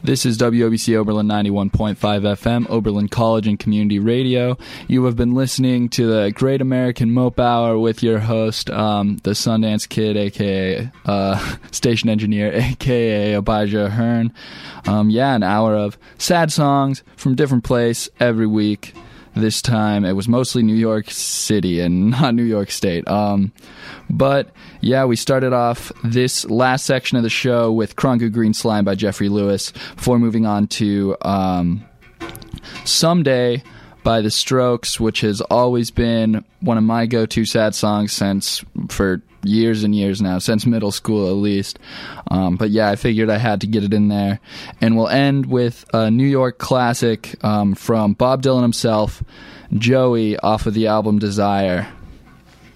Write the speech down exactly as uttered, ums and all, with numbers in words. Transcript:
This is W O B C Oberlin ninety-one point five F M, Oberlin College and Community Radio. You have been listening to the Great American Mope Hour with your host, um, the Sundance Kid, a k a. Uh, station engineer, a k a. Abijah Hearn. Um, yeah, an hour of sad songs from different place every week. This time it was mostly New York City and not New York State. Um, but yeah, we started off this last section of the show with Kronku Green Slime by Jeffrey Lewis before moving on to um, Someday by The Strokes, which has always been one of my go-to sad songs since for years and years now, since middle school at least. Um, but yeah, I figured I had to get it in there. And we'll end with a New York classic um, from Bob Dylan himself, Joey, off of the album Desire.